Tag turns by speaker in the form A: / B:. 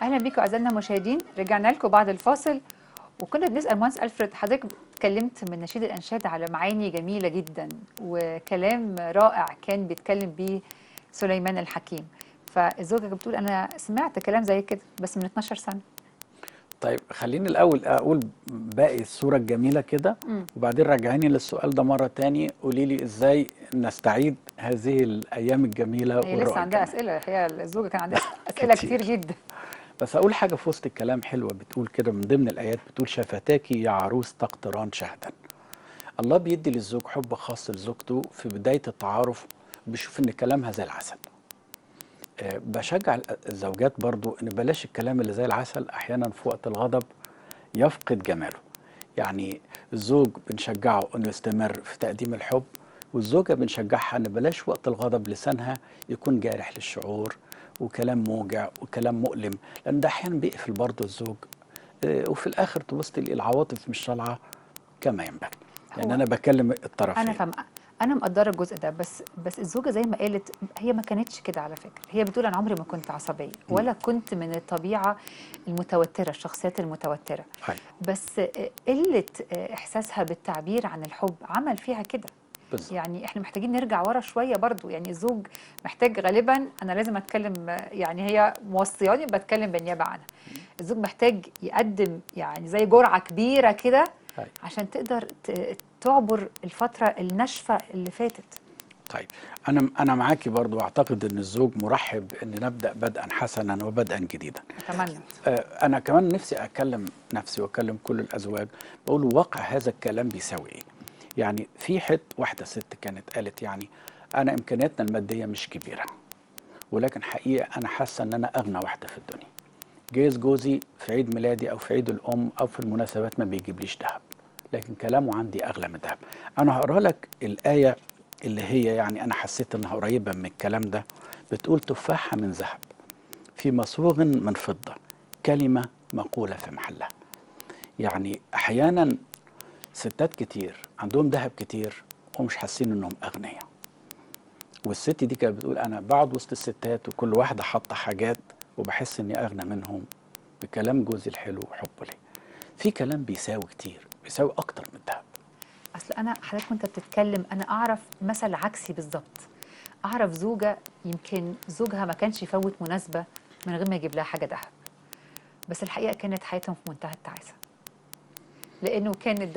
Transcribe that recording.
A: اهلا بيكم اعزائنا المشاهدين، رجعنا لكم بعد الفاصل وكنا بنسال مهندس الفريد. حضرتك اتكلمت من نشيد الانشاد على معاني جميله جدا وكلام رائع كان بيتكلم بيه سليمان الحكيم، فالزوجه بتقول انا سمعت كلام زي كده بس من 12 سنه.
B: طيب خليني الأول أقول باقي الصورة الجميلة كده، وبعدين رجعيني للسؤال ده مرة تاني. قولي لي إزاي نستعيد هذه الأيام الجميلة
A: هي لسه
B: والرؤى
A: عندها
B: الجميلة.
A: اسئله، هي الزوجه كان عندها اسئله كتير جدا.
B: بس أقول حاجة في وسط الكلام حلوة، بتقول كده من ضمن الآيات، بتقول شفتاك يا عروس تقطران شهدا. الله بيدي للزوج حب خاص لزوجته في بداية التعارف، بيشوف إن كلامها زي العسل. بشجع الزوجات برضو إن بلاش الكلام اللي زي العسل، أحيانا في وقت الغضب يفقد جماله. يعني الزوج بنشجعه انه يستمر في تقديم الحب، والزوجه بنشجعها ان بلاش وقت الغضب لسانها يكون جارح للشعور وكلام موجع وكلام مؤلم، لان ده احيانا بيقفل برضه الزوج. وفي الاخر تبص تلاقي العواطف مش طالعه كما ينبغي. يعني
A: هو
B: انا بكلم
A: انا
B: الطرفين.
A: فاهمه، انا مقدره الجزء ده، بس الزوجه زي ما قالت هي ما كانتش كده على فكره. هي بتقول انا عمري ما كنت عصبيه ولا كنت من الطبيعه المتوتره، الشخصيات المتوتره،
B: هاي
A: بس قله احساسها بالتعبير عن الحب عمل فيها كده.
B: بالظبط.
A: يعني احنا محتاجين نرجع ورا شويه برضو. يعني الزوج محتاج غالبا، انا لازم اتكلم يعني هي موصياني بتكلم بالنيابه عنها، الزوج محتاج يقدم يعني زي جرعه كبيره كده
B: هاي
A: عشان تقدر تعبر الفترة الناشفة اللي فاتت.
B: طيب، انا معاكي برضو، اعتقد ان الزوج مرحب ان نبدا بدءا حسنا وبدءا جديدا.
A: أتمنى.
B: انا كمان نفسي اكلم نفسي واكلم كل الازواج، بقول واقع هذا الكلام بيساوي ايه. يعني في واحده ست كانت قالت يعني انا امكانياتنا الماديه مش كبيره، ولكن حقيقه انا حاسه ان انا اغنى واحده في الدنيا. جايز جوزي في عيد ميلادي او في عيد الام او في المناسبات ما بيجيبليش ذهب، لكن كلامه عندي اغلى من الذهب. انا هقرا لك الايه اللي هي يعني انا حسيت انها قريبه من الكلام ده. بتقول تفاحه من ذهب في مصوغ من فضه، كلمه مقوله في محلها. يعني احيانا ستات كتير عندهم ذهب كتير ومش حاسين انهم اغنياء. والست دي كانت بتقول انا بقعد وسط الستات وكل واحده حاطه حاجات وبحس اني اغنى منهم بكلام جوزي الحلو وحبه لي. في كلام بيساوي كتير، بيساوي اكتر من الذهب.
A: أصل أنا حضرتك وأنت بتتكلم أنا أعرف مثل عكسي بالظبط. أعرف زوجة يمكن زوجها ما كانش يفوت مناسبة من غير ما يجيب لها حاجة دهب، بس الحقيقة كانت حياتهم في منتهى التعاسة، لأنه كانت